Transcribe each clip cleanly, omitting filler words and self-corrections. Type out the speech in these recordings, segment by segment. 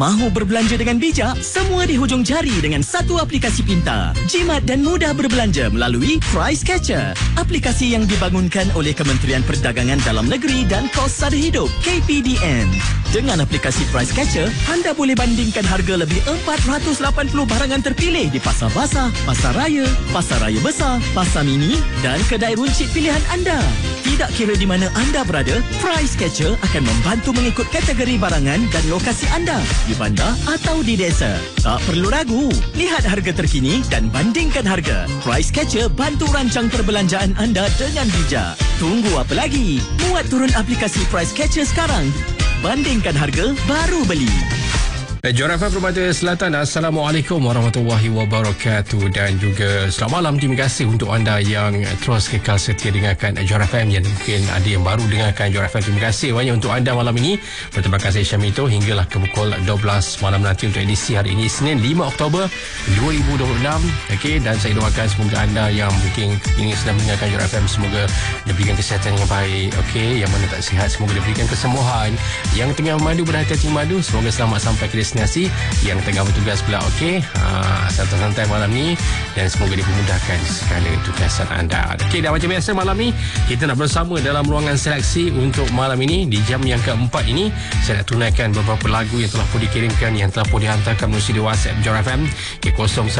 Mahu berbelanja dengan bijak? Semua di hujung jari dengan satu aplikasi pintar. Jimat dan mudah berbelanja melalui Price Catcher. Aplikasi yang dibangunkan oleh Kementerian Perdagangan Dalam Negeri dan Kos Sada Hidup (KPDN). Dengan aplikasi Price Catcher, anda boleh bandingkan harga lebih 480 barangan terpilih di pasar basah, pasar raya besar, pasar mini dan kedai runcit pilihan anda. Tidak kira di mana anda berada, Price Catcher akan membantu mengikut kategori barangan dan lokasi anda, di bandar atau di desa. Tak perlu ragu. Lihat harga terkini dan bandingkan harga. Price Catcher bantu rancang perbelanjaan anda dengan bijak. Tunggu apa lagi? Muat turun aplikasi Price Catcher sekarang. Bandingkan harga, baru beli. Johor FM Permata Selatan, Assalamualaikum warahmatullahi wabarakatuh dan juga selamat malam. Terima kasih untuk anda yang terus kekal setia dengarkan Johor FM, yang mungkin ada yang baru dengarkan Johor FM. Terima kasih banyak untuk anda malam ini. Berterima kasih Syamito hinggalah ke pukul 12 malam nanti untuk edisi hari ini, Senin 5 Oktober 2026. Okey, dan saya doakan semoga anda yang mungkin ini sedang mendengarkan Johor FM semoga diberikan kesihatan yang baik. Okey, yang mana tak sihat semoga diberikan kesembuhan. Yang tengah memandu berhati-hati memandu semoga selamat sampai ke destinasi. Yang tengah bertugas pula okey, santai-santai malam ni dan semoga dipermudahkan segala tugasan anda. Okey, dan macam biasa malam ni kita nak bersama dalam ruangan seleksi untuk malam ini. Di jam yang keempat ini saya nak tunaikan beberapa lagu yang telah pun dikirimkan, yang telah pun dihantarkan melalui di WhatsApp Johor FM ke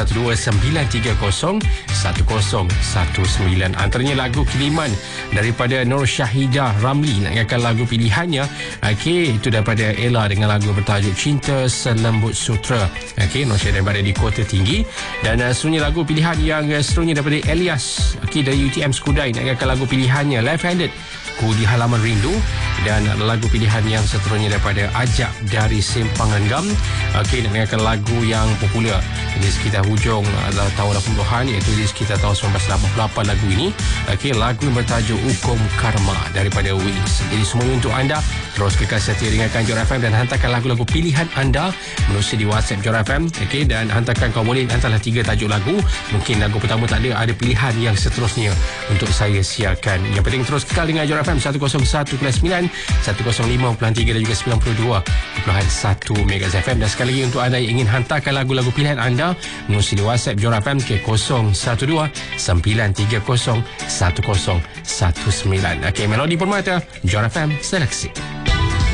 0129301019. Antaranya lagu Kiriman daripada Nur Syahidah Ramli, nak ingatkan lagu pilihannya. Okey, itu daripada Ella dengan lagu bertajuk Cinta Selembut Sutra. Okey, Nur Syahidah berada di Kota Tinggi. Dan seterusnya lagu pilihan yang seterusnya daripada Elias, okey, dari UTM Skudai, nak ingatkan lagu pilihannya Left Handed, Ku di Halaman Rindu. Dan lagu pilihan yang seterusnya daripada Ajak dari Sempangan Gam. Okey, nak dengarkan lagu yang popular di sekitar hujung tahun 80-an, iaitu di sekitar tahun 1988 lagu ini. Okey, lagu yang bertajuk Hukum Karma daripada Wings. Jadi semuanya untuk anda. Terus kekal setia dengarkan Johor FM dan hantarkan lagu-lagu pilihan anda melalui di WhatsApp Johor FM. Okey, dan hantarkan, kau boleh hantarlah 3 tajuk lagu. Mungkin lagu pertama tak ada pilihan yang seterusnya untuk saya siarkan. Yang penting terus kekal dengan Johor FM 101.9, 105.3 dan juga 92.1 MHz FM. Dan sekali lagi untuk anda yang ingin hantarkan lagu-lagu pilihan anda melalui di WhatsApp Johor FM ke 0129301019. Okey, Melodi Permata Johor FM Seleksi.